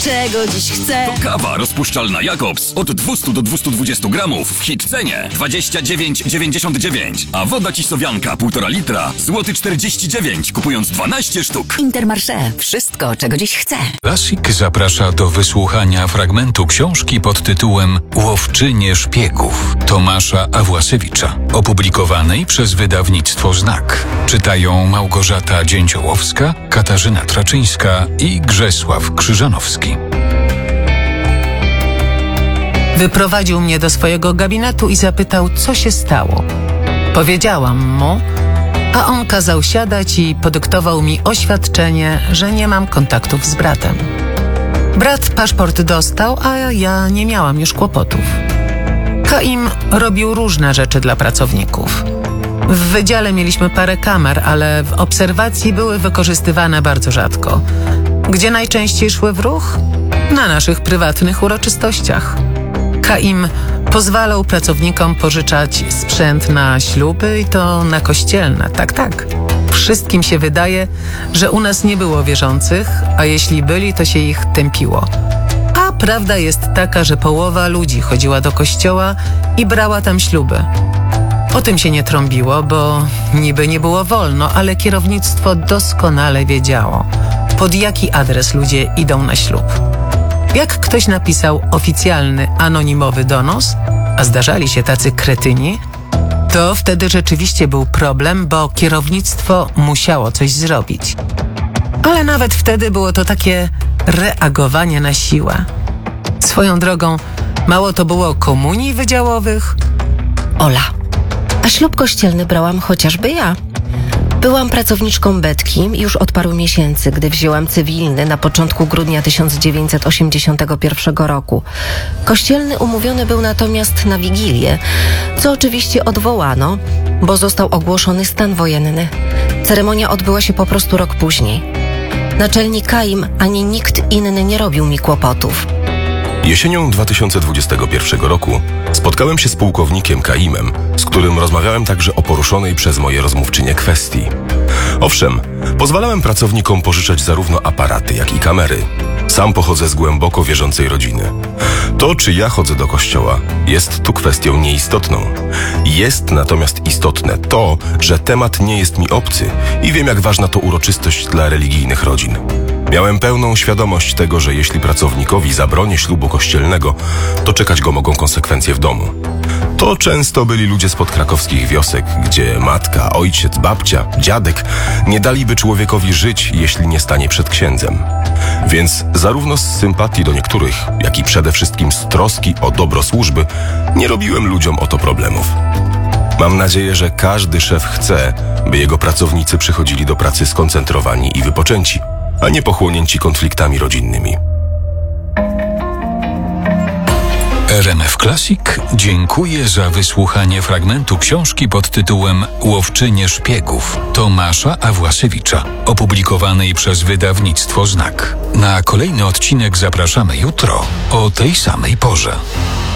czego dziś chcę. To kawa rozpuszczalna Jakobs od 200 do 220 gramów w hit cenie 29,99. A woda Kisowianka 1,5 litra złoty 49, kupując 12 sztuk. Intermarché. Wszystko, czego dziś chcę. Classic zaprasza do wysłuchania fragmentu książki pod tytułem Łowczynie szpiegów Tomasza Awłasiewicza, opublikowanej przez wydawnictwo Znak. Czytają Małgorzata Dzięciołowska, Katarzyna Traczyńska i Grzesław Krzyżanowski. Wyprowadził mnie do swojego gabinetu i zapytał, co się stało. Powiedziałam mu, a on kazał siadać i podyktował mi oświadczenie, że nie mam kontaktów z bratem. Brat paszport dostał, a ja nie miałam już kłopotów. Kaim robił różne rzeczy dla pracowników. W wydziale mieliśmy parę kamer, ale w obserwacji były wykorzystywane bardzo rzadko. Gdzie najczęściej szły w ruch? Na naszych prywatnych uroczystościach. Kaim pozwalał pracownikom pożyczać sprzęt na śluby i to na kościelne. Tak. Wszystkim się wydaje, że u nas nie było wierzących, a jeśli byli, to się ich tępiło. A prawda jest taka, że połowa ludzi chodziła do kościoła i brała tam śluby. O tym się nie trąbiło, bo niby nie było wolno, ale kierownictwo doskonale wiedziało, pod jaki adres ludzie idą na ślub. Jak ktoś napisał oficjalny, anonimowy donos, a zdarzali się tacy kretyni, to wtedy rzeczywiście był problem, bo kierownictwo musiało coś zrobić. Ale nawet wtedy było to takie reagowanie na siłę. Swoją drogą, mało to było komunii wydziałowych. Ola, a ślub kościelny brałam chociażby ja. Byłam pracowniczką Betki już od paru miesięcy, gdy wzięłam cywilny na początku grudnia 1981 roku. Kościelny umówiony był natomiast na Wigilię, co oczywiście odwołano, bo został ogłoszony stan wojenny. Ceremonia odbyła się po prostu rok później. Naczelnik Kaim ani nikt inny nie robił mi kłopotów. Jesienią 2021 roku spotkałem się z pułkownikiem Kaimem, z którym rozmawiałem także o poruszonej przez moje rozmówczynie kwestii. Owszem, pozwalałem pracownikom pożyczać zarówno aparaty, jak i kamery. Sam pochodzę z głęboko wierzącej rodziny. To, czy ja chodzę do kościoła, jest tu kwestią nieistotną. Jest natomiast istotne to, że temat nie jest mi obcy i wiem, jak ważna to uroczystość dla religijnych rodzin. Miałem pełną świadomość tego, że jeśli pracownikowi zabronię ślubu kościelnego, to czekać go mogą konsekwencje w domu. To często byli ludzie spod krakowskich wiosek, gdzie matka, ojciec, babcia, dziadek nie daliby człowiekowi żyć, jeśli nie stanie przed księdzem. Więc zarówno z sympatii do niektórych, jak i przede wszystkim z troski o dobro służby, nie robiłem ludziom o to problemów. Mam nadzieję, że każdy szef chce, by jego pracownicy przychodzili do pracy skoncentrowani i wypoczęci, a nie pochłonięci konfliktami rodzinnymi. RMF Classic dziękuję za wysłuchanie fragmentu książki pod tytułem Łowczynie szpiegów Tomasza Awłasiewicza, opublikowanej przez wydawnictwo Znak. Na kolejny odcinek zapraszamy jutro o tej samej porze.